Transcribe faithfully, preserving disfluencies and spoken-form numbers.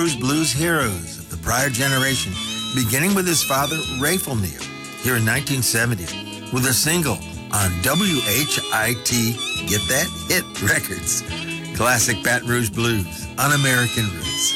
Rouge blues heroes of the prior generation, beginning with his father, Rafe O'Neal, here in nineteen seventy, with a single on W H I T, get that, Hit Records. Classic Baton Rouge blues on American Roots.